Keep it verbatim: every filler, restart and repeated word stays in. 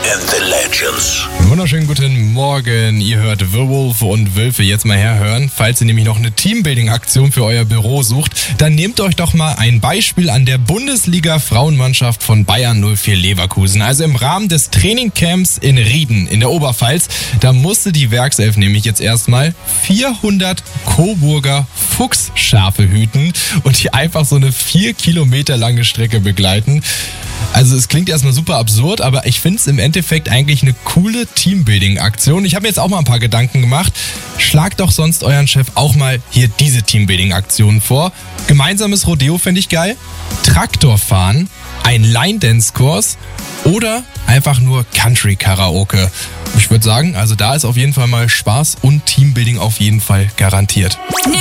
and the Legends. Wunderschönen guten Morgen. Ihr hört The Wolf und Wölfe. Jetzt mal herhören. Falls ihr nämlich noch eine Teambuilding-Aktion für euer Büro sucht, dann nehmt euch doch mal ein Beispiel an der Bundesliga-Frauenmannschaft von Bayern null vier Leverkusen. Also im Rahmen des Trainingcamps in Rieden in der Oberpfalz, da musste die Werkself nämlich jetzt erstmal vierhundert Coburger Fuchsschafe hüten und die einfach so eine vier Kilometer lange Strecke begleiten. Also es klingt erstmal super absurd, aber ich finde es im Endeffekt eigentlich eine coole Teambuilding-Aktion. Ich habe mir jetzt auch mal ein paar Gedanken gemacht. Schlagt doch sonst euren Chef auch mal hier diese Teambuilding-Aktionen vor. Gemeinsames Rodeo fände ich geil. Traktorfahren, ein Line-Dance-Kurs oder einfach nur Country-Karaoke. Ich würde sagen, also da ist auf jeden Fall mal Spaß und Teambuilding auf jeden Fall garantiert.